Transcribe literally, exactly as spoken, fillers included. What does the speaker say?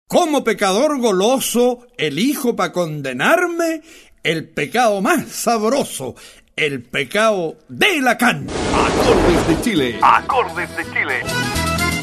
Como pecador goloso, elijo para condenarme el pecado más sabroso, el pecado de la carne. Acordes de Chile. Acordes de Chile.